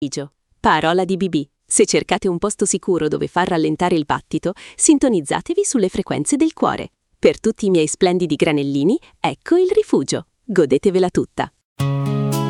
Parola di BB. Se cercate un posto sicuro dove far rallentare il battito, sintonizzatevi sulle frequenze del cuore. Per tutti i miei splendidi granellini, ecco il rifugio. Godetevela tutta.